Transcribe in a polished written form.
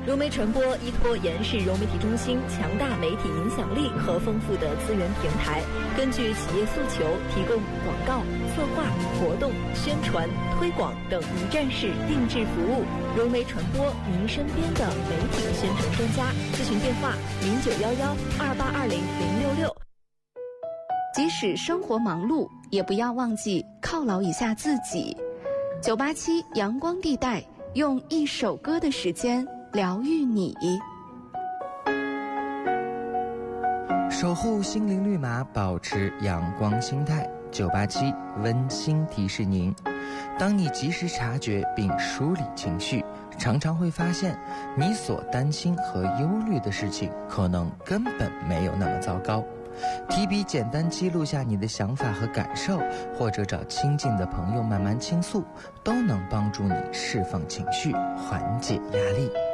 融媒传播依托延世融媒体中心强大媒体影响力和丰富的资源平台，根据企业诉求，提供广告、策划、活动、宣传、推广等一站式定制服务。融媒传播，您身边的媒体宣传专家。咨询电话：091128200666。 即使生活忙碌，也不要忘记犒劳一下自己。987阳光地带，用一首歌的时间疗愈你。 守护心灵绿码，保持阳光心态。987温馨提示您：当你及时察觉并梳理情绪，常常会发现你所担心和忧虑的事情可能根本没有那么糟糕。提笔简单记录下你的想法和感受，或者找亲近的朋友慢慢倾诉，都能帮助你释放情绪，缓解压力。